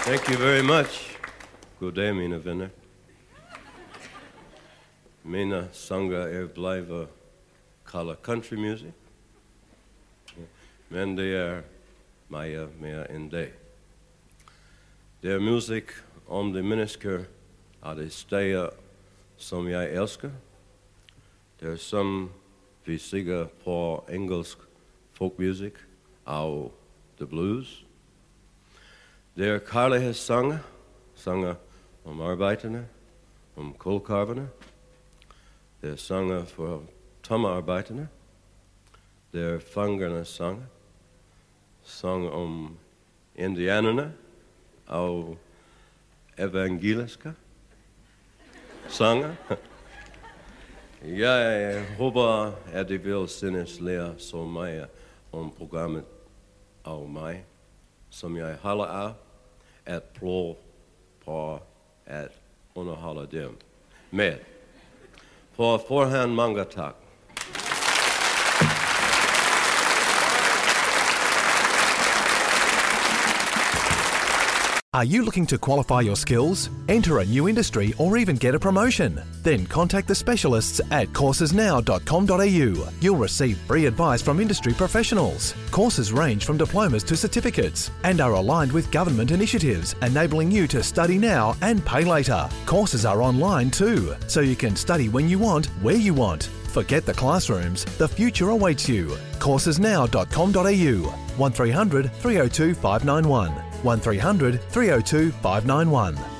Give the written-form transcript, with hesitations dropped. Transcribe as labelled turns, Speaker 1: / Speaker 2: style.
Speaker 1: Thank you very much. God dag, mina vänner. Mina sånger blijven kalla country music. Men det mer än det. Det är musik om de människor av de städer som jag älskar. Det är som vi säger på engelsk folkmusik och the blues. Det är kärlekssånger, sånger om arbetarna, om kolkarvarna. Det är sånger för tommarbetarna. Det är fångarnas sånger. Sång om indianerna och evangeliska sånger. Jag hoppas att de vill synas lära så mycket om programmet av mig som jag håller av att pröva på att underhålla dem med. På förhand många tack.
Speaker 2: Are you looking to qualify your skills, enter a new industry or even get a promotion? Then contact the specialists at coursesnow.com.au. You'll receive free advice from industry professionals. Courses range from diplomas to certificates and are aligned with government initiatives, enabling you to study now and pay later. Courses are online too, so you can study when you want, where you want. Forget the classrooms, the future awaits you. coursesnow.com.au 1300 302 591 1300 302 591.